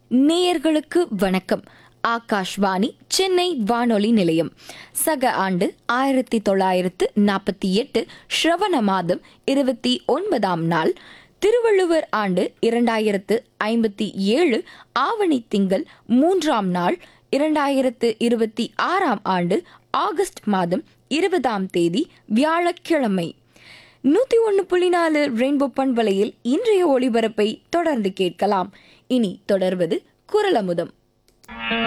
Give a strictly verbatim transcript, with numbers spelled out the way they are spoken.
நேயர்களுக்கு வணக்கம். ஆகாஷ்வாணி சென்னை வானொலி நிலையம். சக ஆண்டு ஆயிரத்தி தொள்ளாயிரத்து நாற்பத்தி எட்டு ஸ்ரவண மாதம் இருபத்தி ஒன்பதாம் நாள், திருவள்ளுவர் ஆண்டு இரண்டாயிரத்து ஐம்பத்தி ஏழு ஆவணி திங்கள் மூன்றாம் நாள், இரண்டாயிரத்து இருபத்தி ஆறாம் ஆண்டு ஆகஸ்ட் மாதம் இருபதாம் தேதி வியாழக்கிழமை. நூத்தி ஒன்னு புள்ளி நாலு ரெயின்போ பண்பலையில் இன்றைய ஒளிபரப்பை தொடர்ந்து கேட்கலாம். இனி தொடர்வது குரலமுதம்.